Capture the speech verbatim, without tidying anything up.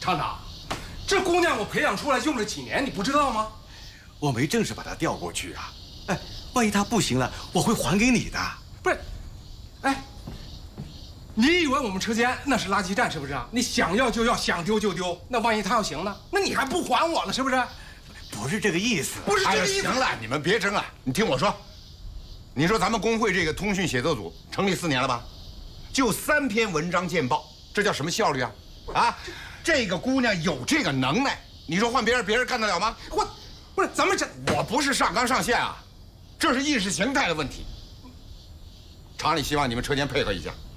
厂长，这姑娘我培养出来用了几年，你不知道吗？ 我没正式把她调过去啊。哎，万一她不行了，我会还给你的。 不是，哎，你以为我们车间那是垃圾站是不是？你想要就要，想丢就丢。那万一她要行呢？那你还不还我了是不是？ 不是这个意思， 不是这个意思。 行了，你们别争了。你听我说，你说咱们工会这个通讯写作组成立四年了吧？就三篇文章见报，这叫什么效率啊？啊，这个姑娘有这个能耐，你说换别人，别人干得了吗？ 我，不是，咱们这我不是上纲上线啊，这是意识形态的问题。厂里希望你们车间配合一下。